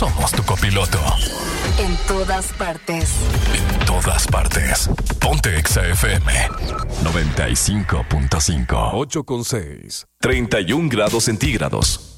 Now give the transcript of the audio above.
somos tu copiloto. En todas partes. En todas partes. Ponte Exa FM 95.5. 8,6. 31 grados centígrados.